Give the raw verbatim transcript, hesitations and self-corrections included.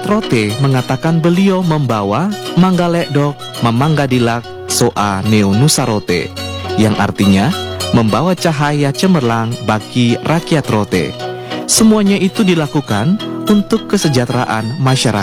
Rote mengatakan beliau membawa Manggale Dok Memanggadilag Soa Neo Nusa Rote, yang artinya membawa cahaya cemerlang bagi rakyat Rote. Semuanya itu dilakukan untuk kesejahteraan masyarakat.